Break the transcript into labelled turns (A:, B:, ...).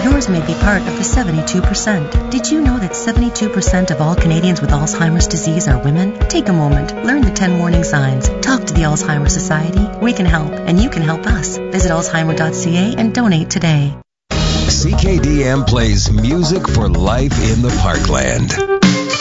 A: yours may be part of the 72%. Did you know that 72% of all Canadians with Alzheimer's disease are women? Take a moment, learn the 10 warning signs, talk to the Alzheimer's Society. We can help, and you can help us. Visit alzheimer.ca and donate today.
B: CKDM plays music for life in the Parkland.